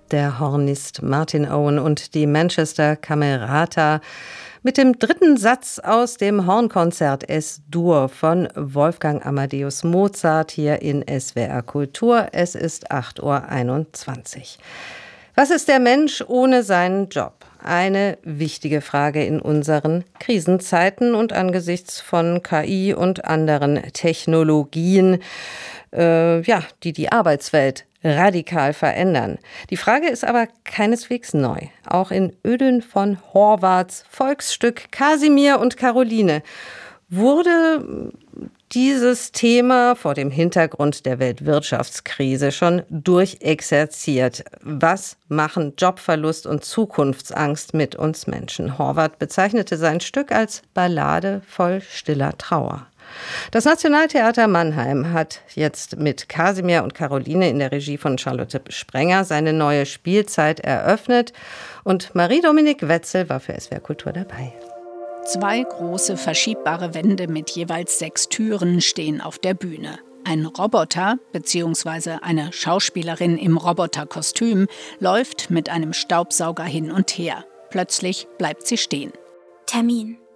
der Hornist Martin Owen und die Manchester Camerata mit dem dritten Satz aus dem Hornkonzert Es-Dur von Wolfgang Amadeus Mozart hier in SWR Kultur. Es ist 8:21 Uhr. Was ist der Mensch ohne seinen Job? Eine wichtige Frage in unseren Krisenzeiten und angesichts von KI und anderen Technologien, die die Arbeitswelt radikal verändern. Die Frage ist aber keineswegs neu. Auch in Ödön von Horváths Volksstück Kasimir und Karoline wurde dieses Thema vor dem Hintergrund der Weltwirtschaftskrise schon durchexerziert. Was machen Jobverlust und Zukunftsangst mit uns Menschen? Horváth bezeichnete sein Stück als Ballade voll stiller Trauer. Das Nationaltheater Mannheim hat jetzt mit Kasimir und Karoline in der Regie von Charlotte Sprenger seine neue Spielzeit eröffnet. Und Marie-Dominique Wetzel war für SWR Kultur dabei. 2 große verschiebbare Wände mit jeweils 6 Türen stehen auf der Bühne. Ein Roboter bzw. eine Schauspielerin im Roboterkostüm läuft mit einem Staubsauger hin und her. Plötzlich bleibt sie stehen. Termin.